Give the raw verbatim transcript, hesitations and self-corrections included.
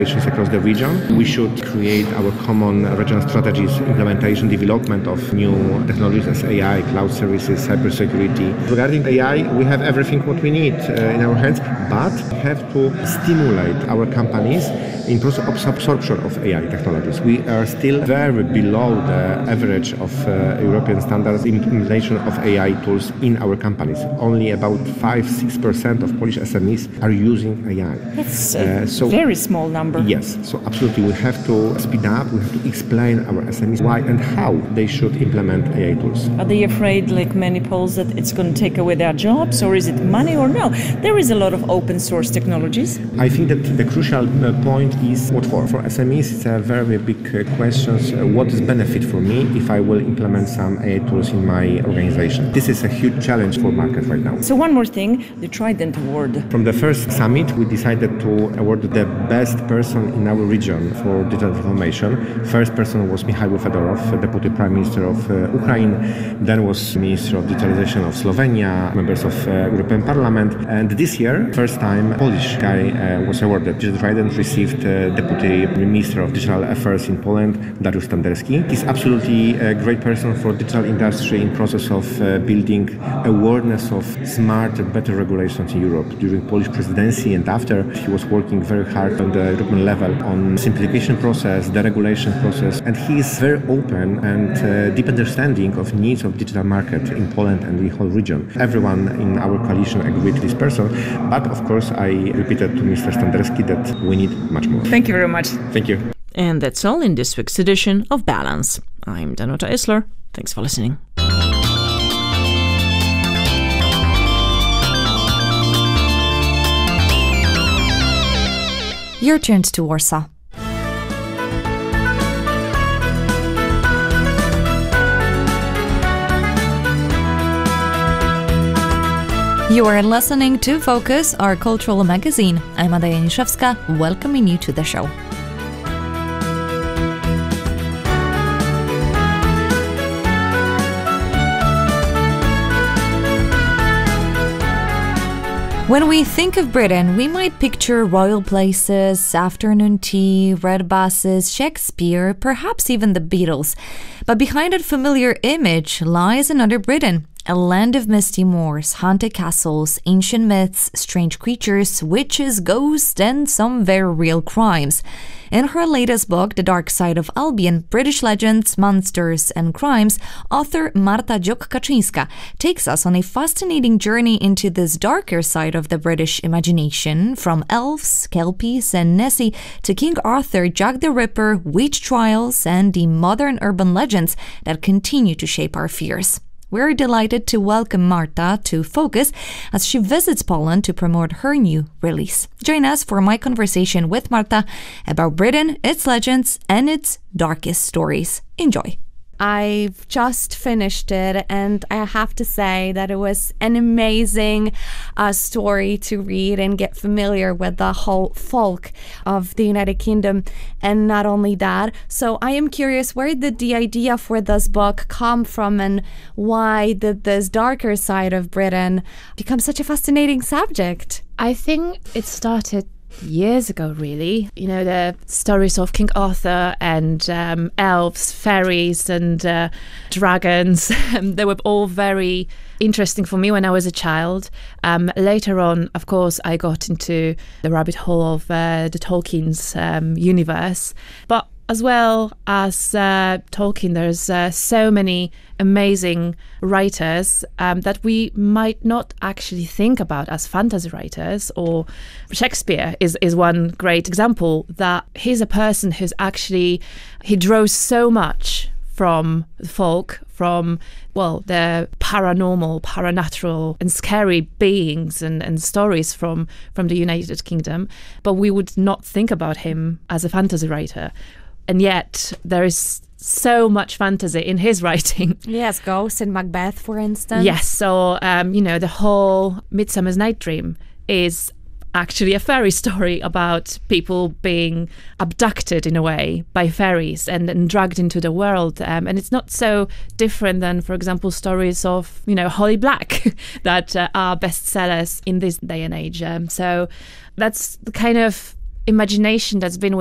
across the region. We should create our common regional strategies, implementation, development of new technologies as A I, cloud services, cybersecurity. Regarding A I, we have everything what we need uh, in our hands, but we have to stimulate our companies in process of absorption of A I technologies. We are still very below the average of uh, European standards in implementation of A I tools in our companies. Only about five to six percent of Polish S M Es are using A I. That's a uh, so, very small number. Yes, so absolutely we have to speed up, we have to explain our S M Es why and how they should implement A I tools. Are they afraid, like many Poles, that it's going to take away their jobs, or is it money, or no? There is a lot of open source technologies. I think that the crucial uh, point is what for. For S M Es, it's a very big uh, question. Uh, what is benefit for me if I will implement some A I tools in my organization? This is a huge challenge for market right now. So one more thing, the Trident Award. From the first summit, we decided to award the best person in our region for digital transformation. First person was Mikhail Fedorov, Deputy Prime Minister of uh, Ukraine. Then was Minister of Digitalization of Slovenia, members of uh, European Parliament. And this year, first time, Polish guy uh, was awarded. Digital Trident received uh, Deputy Minister of Digital Affairs in Poland, Dariusz Tanderski. He's absolutely a great person for digital industry in process of uh, building awareness of smart and better regulations in Europe. During Polish presidency and after, he was working very hard on the European level on simplification process, the regulation process, and he is very open and uh, deep understanding of needs of digital market in Poland and the whole region. Everyone in our coalition agreed with this person, but of course I repeated to Mister Standerski that we need much more. Thank you very much. Thank you. And that's all in this week's edition of Balance. I'm Danuta Isler. Thanks for listening. You're tuned to Warsaw. You are listening to Focus, our cultural magazine. I'm Ada Janiszewska, welcoming you to the show. When we think of Britain, we might picture royal places, afternoon tea, red buses, Shakespeare, perhaps even the Beatles. But behind that familiar image lies another Britain. A land of misty moors, haunted castles, ancient myths, strange creatures, witches, ghosts, and some very real crimes. In her latest book, The Dark Side of Albion, British Legends, Monsters and Crimes, author Marta Dziok-Kaczyńska takes us on a fascinating journey into this darker side of the British imagination, from elves, kelpies and Nessie to King Arthur, Jack the Ripper, witch trials, and the modern urban legends that continue to shape our fears. We're delighted to welcome Marta to Focus as she visits Poland to promote her new release. Join us for my conversation with Marta about Britain, its legends, and its darkest stories. Enjoy. I've just finished it, and I have to say that it was an amazing uh, story to read and get familiar with the whole folk of the United Kingdom. And not only that, so I am curious, where did the idea for this book come from, and why did this darker side of Britain become such a fascinating subject? I think it started years ago, really. You know, the stories of King Arthur and um, elves, fairies and uh, dragons, they were all very interesting for me when I was a child. Um, later on, of course, I got into the rabbit hole of uh, the Tolkien's um, universe. But as well as uh, Tolkien, there's uh, so many amazing writers um, that we might not actually think about as fantasy writers. Or Shakespeare is, is one great example, that he's a person who's actually, he draws so much from the folk, from, well, the paranormal, paranatural and scary beings and, and stories from, from the United Kingdom. But we would not think about him as a fantasy writer. And yet there is so much fantasy in his writing. Yes, ghosts in Macbeth, for instance. Yes, so, um, you know, the whole Midsummer's Night Dream is actually a fairy story about people being abducted in a way by fairies and, and dragged into the world. Um, and it's not so different than, for example, stories of, you know, Holly Black that uh, are bestsellers in this day and age. Um, so that's the kind of imagination that's been